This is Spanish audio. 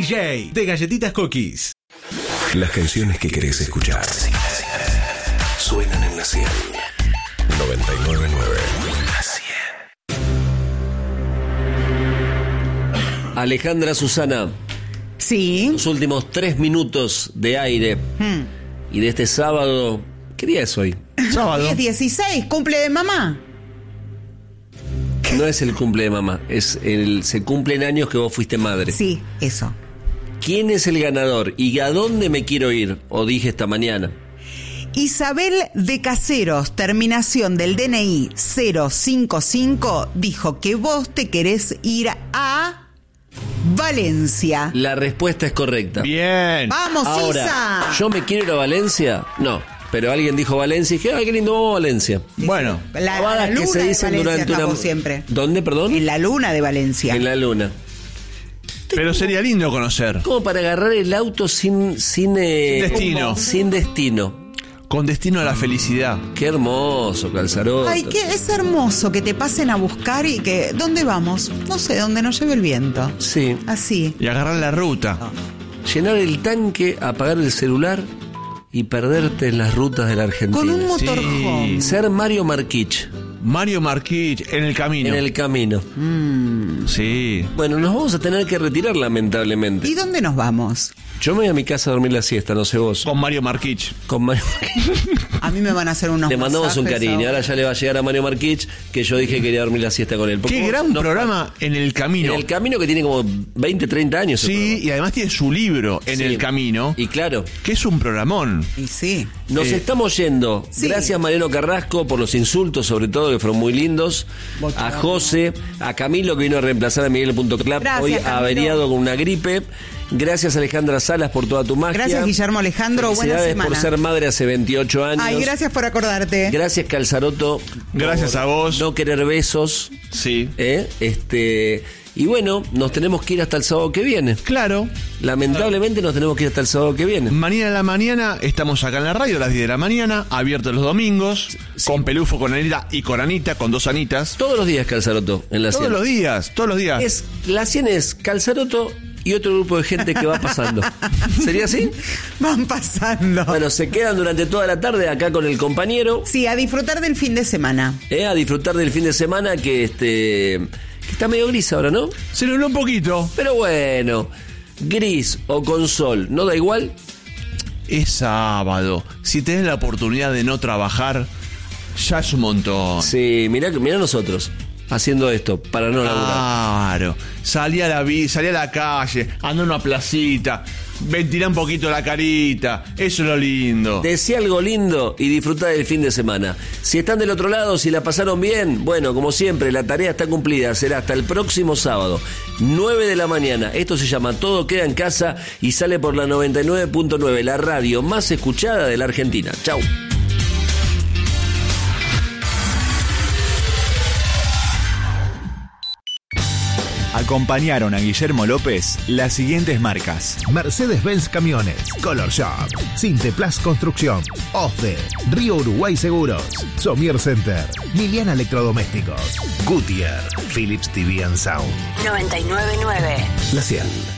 DJ de Galletitas Cookies. Las canciones que querés escuchar suenan en la 100. 99.9. La 100. Alejandra Susana. Sí. Los últimos 3 minutos de aire y de este sábado. ¿Qué día es hoy? Sábado. 16, cumple de mamá. No es el cumple de mamá, se cumplen años que vos fuiste madre. Sí, eso. ¿Quién es el ganador y a dónde me quiero ir? O dije esta mañana. Isabel de Caseros, terminación del DNI 055, dijo que vos te querés ir a Valencia. La respuesta es correcta. Bien. ¡Vamos, Ahora, Isa! ¿yo me quiero ir a Valencia? No. Pero alguien dijo Valencia y dije, ¡ay, qué lindo, vamos a Valencia! Bueno. La luna que se de dicen Valencia durante acabó una... siempre. ¿Dónde, perdón? En la luna de Valencia. En la luna. Pero sería lindo conocer. Como para agarrar el auto sin destino. Sin destino. Con destino a la felicidad. Qué hermoso, Calzaroto. Ay, que es hermoso que te pasen a buscar y que... ¿Dónde vamos? No sé, donde nos lleve el viento. Sí. Así. Y agarrar la ruta. Llenar el tanque, apagar el celular y perderte en las rutas de la Argentina. Con un motorhome. Ser Mario Marquich. Mario Marquich en el camino. En el camino. Sí. Bueno, nos vamos a tener que retirar, lamentablemente. ¿Y dónde nos vamos? Yo me voy a mi casa a dormir la siesta, no sé vos. Con Mario Marquich. Con Mario A mí me van a hacer unos Le mandamos un masajes cariño. Ahora ya le va a llegar a Mario Marquich que yo dije que quería dormir la siesta con él. Porque Qué vos gran no- programa en el camino. En el camino que tiene como 20, 30 años. ese Sí, programa. y además tiene su libro en Sí. el camino, Y claro, que es un programón. Y sí. nos estamos yendo. Sí. Gracias, Mariano Carrasco, por los insultos, sobre todo, que fueron muy lindos. A José, a Camilo, que vino a reemplazar a Miguel.club, Gracias, hoy Camilo. averiado con una gripe. Gracias, Alejandra Salas, por toda tu magia. Gracias, Guillermo Alejandro. Buena Felicidades semana. por ser madre hace 28 años. Ay, gracias por acordarte. Gracias, Calzaroto. Gracias por a vos. No querer besos. Sí. Y bueno, nos tenemos que ir hasta el sábado que viene. Claro. Lamentablemente nos tenemos que ir hasta el sábado que viene. Mañana a la mañana estamos acá en la radio a las 10 de la mañana, abiertos los domingos, con Pelufo, con Anita y con Anita, con 2 Anitas. Todos los días, Calzaroto, en la Todos 100. los días, todos los días. La 100 es Calzaroto y otro grupo de gente que va pasando. ¿Sería así? Van pasando. Bueno, se quedan durante toda la tarde acá con el compañero. Sí, a disfrutar del fin de semana. A disfrutar del fin de semana que está medio gris ahora, ¿no? Se nubló un poquito. Pero bueno, gris o con sol, ¿no da igual? Es sábado. Si tenés la oportunidad de no trabajar, ya es un montón. Sí, mirá nosotros haciendo esto para no laburar. Claro. Salí a la calle, andá a una placita, ventilá un poquito la carita. Eso es lo lindo. Decía algo lindo y disfrutá del fin de semana. Si están del otro lado, si la pasaron bien, bueno, como siempre, la tarea está cumplida. Será hasta el próximo sábado, 9 de la mañana. Esto se llama Todo Queda en Casa y sale por la 99.9, la radio más escuchada de la Argentina. Chau. Acompañaron a Guillermo López las siguientes marcas: Mercedes-Benz Camiones, Color Shop, Sinteplas Construcción, OSDE, Río Uruguay Seguros, Somier Center, Miliana Electrodomésticos, Goodyear, Philips TV and Sound. 99.9 La 100.